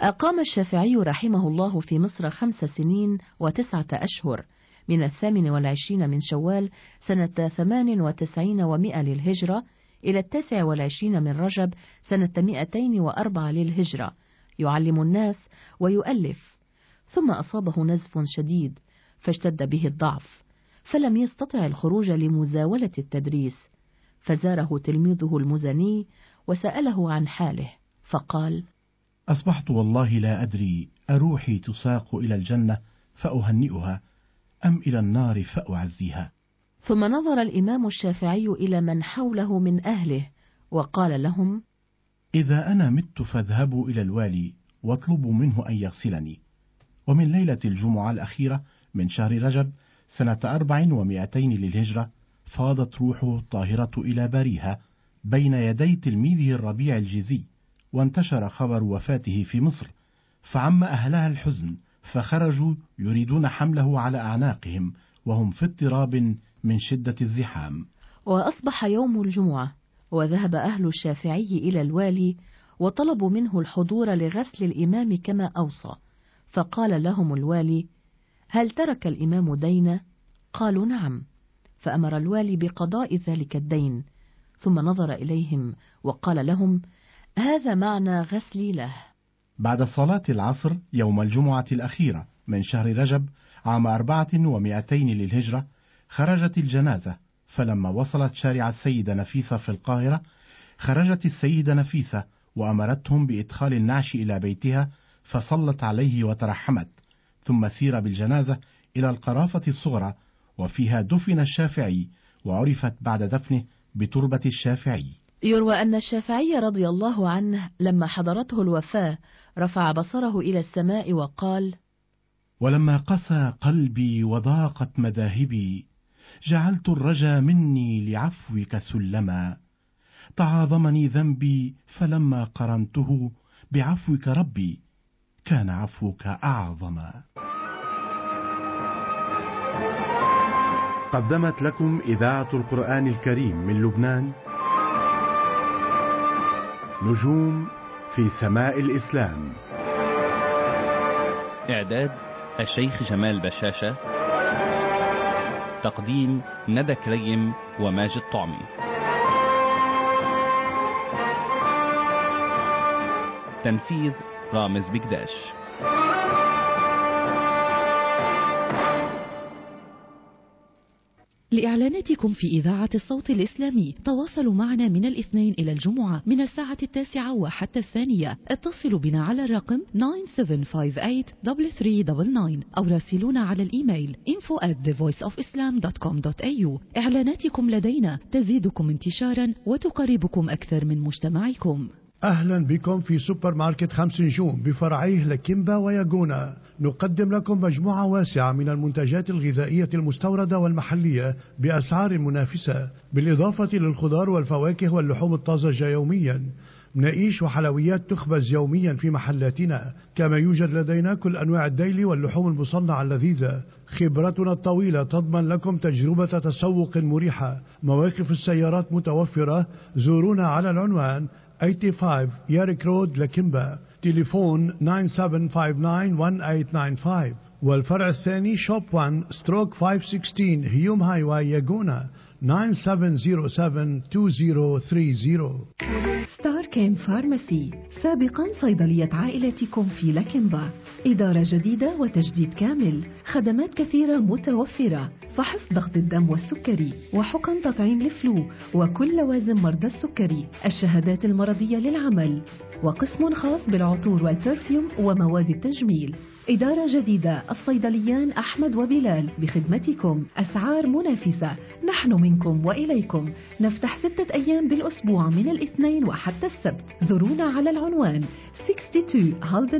أقام الشافعي رحمه الله في مصر 5 سنين و9 أشهر، من 28 من شوال سنة 98 و100 للهجرة إلى 29 من رجب سنة 204 للهجرة، يعلم الناس ويؤلف. ثم أصابه نزف شديد فاشتد به الضعف، فلم يستطع الخروج لمزاولة التدريس، فزاره تلميذه المزني وسأله عن حاله، فقال: أصبحت والله لا أدري أروحي تساق إلى الجنة فأهنئها أم إلى النار فأعزيها. ثم نظر الإمام الشافعي إلى من حوله من أهله وقال لهم: إذا أنا مت فاذهبوا إلى الوالي واطلبوا منه أن يغسلني. ومن ليلة الجمعة الأخيرة من شهر رجب سنة 400 للهجرة فاضت روحه الطاهرة إلى باريها بين يدي تلميذه الربيع الجزي، وانتشر خبر وفاته في مصر، فعم أهلها الحزن، فخرجوا يريدون حمله على أعناقهم وهم في اضطراب من شدة الزحام. وأصبح يوم الجمعة، وذهب أهل الشافعي إلى الوالي وطلبوا منه الحضور لغسل الإمام كما أوصى، فقال لهم الوالي: هل ترك الإمام دينا؟ قالوا: نعم. فأمر الوالي بقضاء ذلك الدين، ثم نظر إليهم وقال لهم: هذا معنى غسلي له. بعد صلاة العصر يوم الجمعة الأخيرة من شهر رجب عام 400 للهجرة خرجت الجنازة، فلما وصلت شارع السيدة نفيسة في القاهرة خرجت السيدة نفيسة وأمرتهم بإدخال النعش إلى بيتها، فصلت عليه وترحمت، ثم سير بالجنازة إلى القرافة الصغرى وفيها دفن الشافعي، وعرفت بعد دفنه بتربة الشافعي. يروى أن الشافعي رضي الله عنه لما حضرته الوفاة رفع بصره إلى السماء وقال: ولما قسى قلبي وضاقت مذاهبي جعلت الرجا مني لعفوك سلما، تعاظمني ذنبي فلما قرنته بعفوك ربي كان عفوك أعظما. قدمت لكم إذاعة القرآن الكريم من لبنان نجوم في سماء الإسلام. إعداد الشيخ جمال بشاشة، تقديم ندى كريم وماجد طعمي، تنفيذ رامز بكداش. لإعلاناتكم في إذاعة الصوت الإسلامي تواصلوا معنا من الاثنين إلى الجمعة من الساعة 9 وحتى 2. اتصلوا بنا على الرقم 9758-3399 أو راسلونا على الإيميل info@thevoiceofislam.com.au. إعلاناتكم لدينا تزيدكم انتشارا وتقربكم أكثر من مجتمعكم. أهلا بكم في سوبر ماركت 5 نجوم بفرعيه لكيمبا وياغونا. نقدم لكم مجموعة واسعة من المنتجات الغذائية المستوردة والمحلية بأسعار منافسة، بالإضافة للخضار والفواكه واللحوم الطازجة يوميا. مناقيش وحلويات تخبز يوميا في محلاتنا، كما يوجد لدينا كل أنواع الديلي واللحوم المصنعة اللذيذة. خبرتنا الطويلة تضمن لكم تجربة تسوق مريحة. مواقف السيارات متوفرة. زورونا على العنوان 85 ياريك رود لكيمبا، تليفون 97591895، والفرع الثاني شوب 1 ستروك 516 هيوم هايواي ياغونا 97072030. ستار كيم فارماسي، سابقا صيدلية عائلتكم في لكيمبا، إدارة جديدة وتجديد كامل، خدمات كثيرة متوفرة، فحص ضغط الدم والسكري، وحقن تطعيم لفلو وكل لوازم مرضى السكري، الشهادات المرضية للعمل، وقسم خاص بالعطور والبرفيوم ومواد التجميل. إدارة جديدة، الصيدليان أحمد وبلال بخدمتكم، أسعار منافسة، نحن منكم وإليكم. نفتح 6 أيام بالأسبوع من الاثنين وحتى السبت. زورونا على العنوان 62 هالدن